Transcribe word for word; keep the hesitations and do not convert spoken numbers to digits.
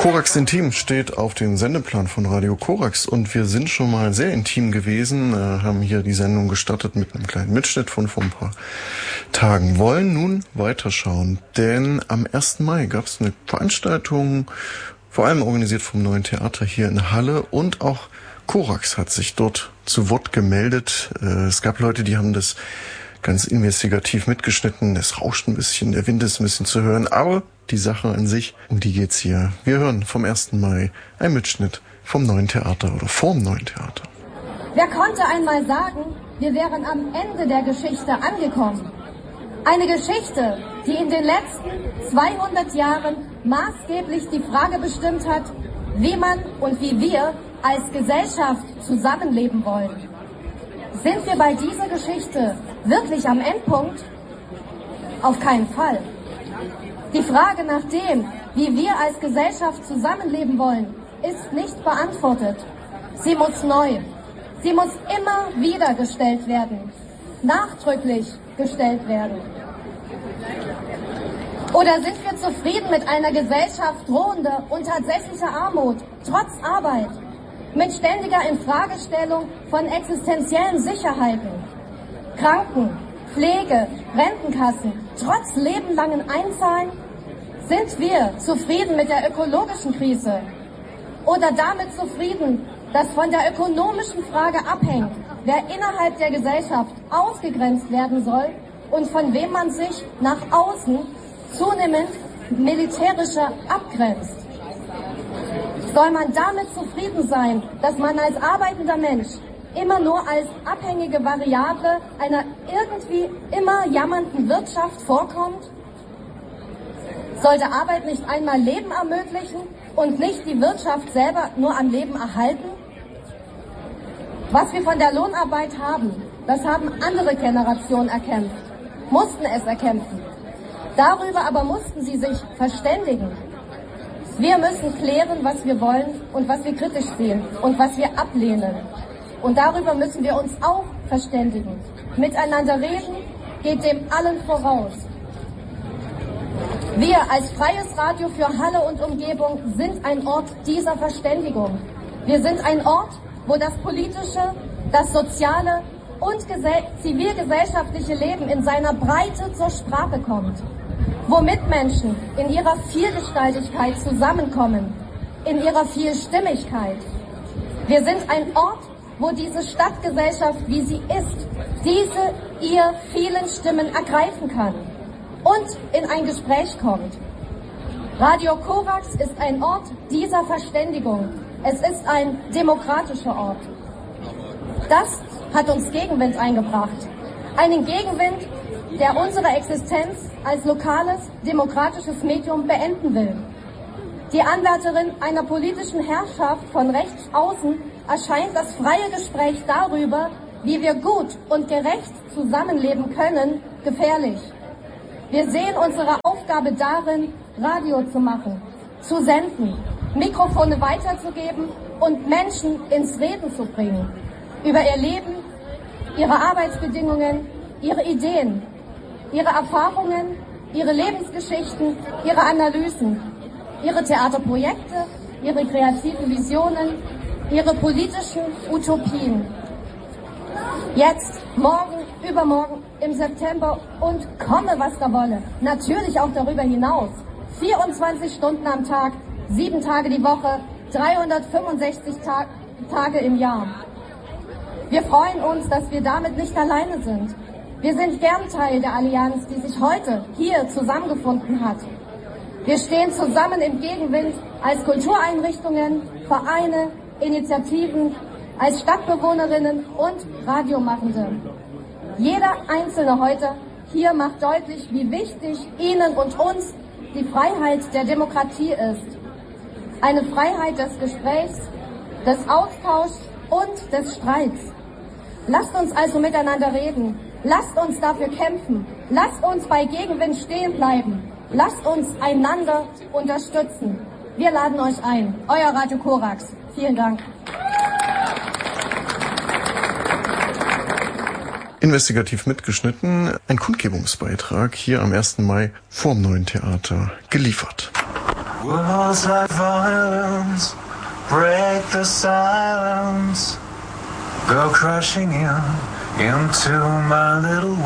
Korax Intim steht auf dem Sendeplan von Radio Korax und wir sind schon mal sehr intim gewesen, äh, haben hier die Sendung gestartet mit einem kleinen Mitschnitt von vor ein paar Tagen. Wollen nun weiterschauen, denn am ersten Mai gab es eine Veranstaltung, vor allem organisiert vom Neuen Theater hier in Halle, und auch Korax hat sich dort zu Wort gemeldet. Äh, es gab Leute, die haben das ganz investigativ mitgeschnitten. Es rauscht ein bisschen, der Wind ist ein bisschen zu hören, aber die Sache an sich, um die geht's hier. Wir hören vom ersten Mai einen Mitschnitt vom Neuen Theater oder vorm Neuen Theater. Wer konnte einmal sagen, wir wären am Ende der Geschichte angekommen? Eine Geschichte, die in den letzten zweihundert Jahren maßgeblich die Frage bestimmt hat, wie man und wie wir als Gesellschaft zusammenleben wollen. Sind wir bei dieser Geschichte wirklich am Endpunkt? Auf keinen Fall. Die Frage nach dem, wie wir als Gesellschaft zusammenleben wollen, ist nicht beantwortet. Sie muss neu, sie muss immer wieder gestellt werden, nachdrücklich gestellt werden. Oder sind wir zufrieden mit einer Gesellschaft drohender und tatsächlicher Armut, trotz Arbeit, mit ständiger Infragestellung von existenziellen Sicherheiten, Kranken, Pflege, Rentenkassen, trotz lebenlangen Einzahlen? Sind wir zufrieden mit der ökologischen Krise oder damit zufrieden, dass von der ökonomischen Frage abhängt, wer innerhalb der Gesellschaft ausgegrenzt werden soll und von wem man sich nach außen zunehmend militärischer abgrenzt? Soll man damit zufrieden sein, dass man als arbeitender Mensch immer nur als abhängige Variable einer irgendwie immer jammernden Wirtschaft vorkommt? Sollte Arbeit nicht einmal Leben ermöglichen und nicht die Wirtschaft selber nur am Leben erhalten? Was wir von der Lohnarbeit haben, das haben andere Generationen erkämpft, mussten es erkämpfen. Darüber aber mussten sie sich verständigen. Wir müssen klären, was wir wollen und was wir kritisch sehen und was wir ablehnen. Und darüber müssen wir uns auch verständigen. Miteinander reden geht dem allen voraus. Wir als freies Radio für Halle und Umgebung sind ein Ort dieser Verständigung. Wir sind ein Ort, wo das politische, das soziale und zivilgesellschaftliche Leben in seiner Breite zur Sprache kommt. Wo Mitmenschen in ihrer Vielgestaltigkeit zusammenkommen, in ihrer Vielstimmigkeit. Wir sind ein Ort, wo diese Stadtgesellschaft, wie sie ist, diese ihr vielen Stimmen ergreifen kann und in ein Gespräch kommt. Radio Korax ist ein Ort dieser Verständigung. Es ist ein demokratischer Ort. Das hat uns Gegenwind eingebracht. Einen Gegenwind, der unsere Existenz als lokales, demokratisches Medium beenden will. Die Anwärterin einer politischen Herrschaft von rechts außen erscheint das freie Gespräch darüber, wie wir gut und gerecht zusammenleben können, gefährlich. Wir sehen unsere Aufgabe darin, Radio zu machen, zu senden, Mikrofone weiterzugeben und Menschen ins Reden zu bringen. Über ihr Leben, ihre Arbeitsbedingungen, ihre Ideen, ihre Erfahrungen, ihre Lebensgeschichten, ihre Analysen, ihre Theaterprojekte, ihre kreativen Visionen, ihre politischen Utopien. Jetzt, morgen, übermorgen, im September und komme, was da wolle. Natürlich auch darüber hinaus. vierundzwanzig Stunden am Tag, sieben Tage die Woche, dreihundertfünfundsechzig Ta- Tage im Jahr. Wir freuen uns, dass wir damit nicht alleine sind. Wir sind gern Teil der Allianz, die sich heute hier zusammengefunden hat. Wir stehen zusammen im Gegenwind als Kultureinrichtungen, Vereine, Initiativen, als Stadtbewohnerinnen und Radiomachende. Jeder Einzelne heute hier macht deutlich, wie wichtig Ihnen und uns die Freiheit der Demokratie ist. Eine Freiheit des Gesprächs, des Austauschs und des Streits. Lasst uns also miteinander reden. Lasst uns dafür kämpfen. Lasst uns bei Gegenwind stehen bleiben. Lasst uns einander unterstützen. Wir laden euch ein. Euer Radio Korax. Vielen Dank. Investigativ mitgeschnitten, ein Kundgebungsbeitrag hier am ersten Mai vorm Neuen Theater geliefert. Words like violence break the silence, go crashing in into my little